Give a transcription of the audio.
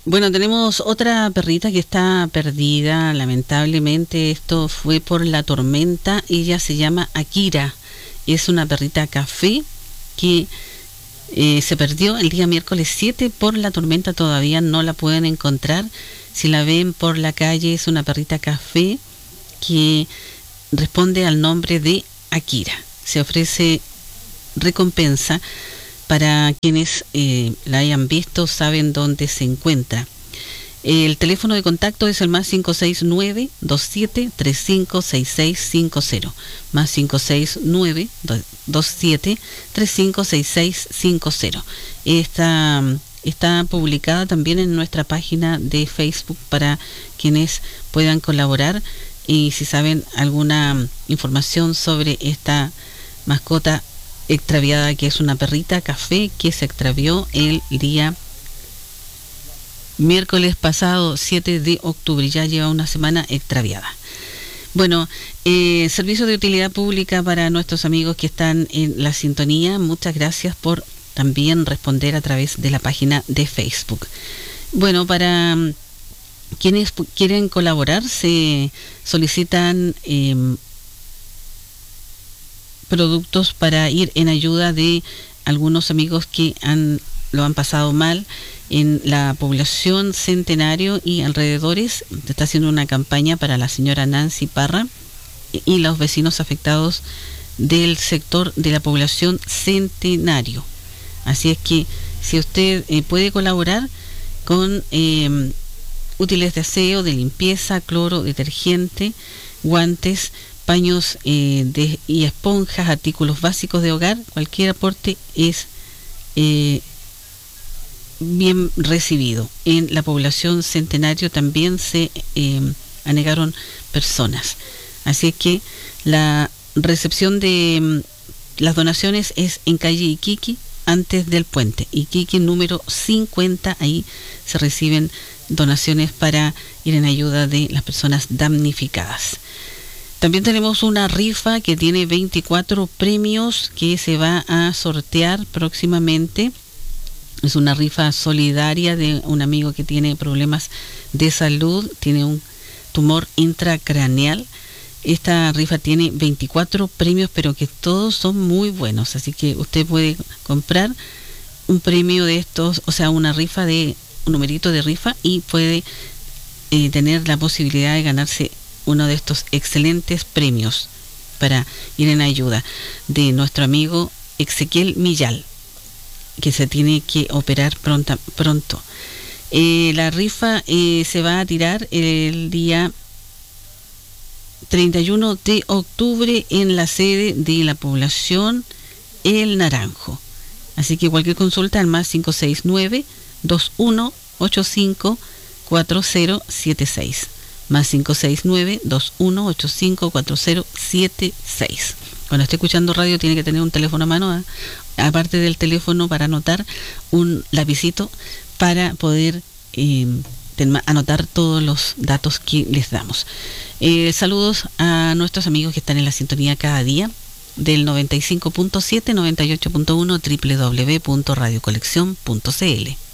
Bueno, tenemos otra perrita que está perdida, lamentablemente. Esto fue por la tormenta. Ella se llama Akira. Es una perrita café que se perdió el día miércoles 7 por la tormenta. Todavía no la pueden encontrar. Si la ven por la calle, es una perrita café que responde al nombre de Akira. Se ofrece recompensa para quienes la hayan visto, saben dónde se encuentra. El teléfono de contacto es el más 569-2735-6650. Más 569-2735-6650. Está publicada también en nuestra página de Facebook para quienes puedan colaborar. Y si saben alguna información sobre esta mascota extraviada, que es una perrita café que se extravió el día miércoles pasado, 7 de octubre, ya lleva una semana extraviada. Bueno, servicio de utilidad pública para nuestros amigos que están en la sintonía. Muchas gracias por también responder a través de la página de Facebook. Bueno, para quienes quieren colaborar, se solicitan productos para ir en ayuda de algunos amigos que lo han pasado mal en la población Centenario y alrededores. Se está haciendo una campaña para la señora Nancy Parra y los vecinos afectados del sector de la población Centenario. Así es que si usted puede colaborar con útiles de aseo, de limpieza, cloro, detergente, guantes, paños y esponjas, artículos básicos de hogar, cualquier aporte es bien recibido. En la población Centenario también se anegaron personas. Así que la recepción de las donaciones es en calle Iquique, antes del puente. Iquique número 50, ahí se reciben donaciones para ir en ayuda de las personas damnificadas. También tenemos una rifa que tiene 24 premios que se va a sortear próximamente. Es una rifa solidaria de un amigo que tiene problemas de salud, tiene un tumor intracraneal. Esta rifa tiene 24 premios, pero que todos son muy buenos. Así que usted puede comprar un premio de estos, o sea, una rifa de un numerito de rifa, y puede tener la posibilidad de ganarse uno de estos excelentes premios para ir en ayuda de nuestro amigo Ezequiel Millal, que se tiene que operar pronto. La rifa se va a tirar el día 31 de octubre en la sede de la población El Naranjo. Así que cualquier consulta al más 569-2185-4076. Más 569-2185-4076. Cuando esté escuchando radio tiene que tener un teléfono a mano, aparte del teléfono para anotar, un lapicito para poder anotar todos los datos que les damos. Saludos a nuestros amigos que están en la sintonía cada día del 95.7, 98.1, www.radiocolección.cl.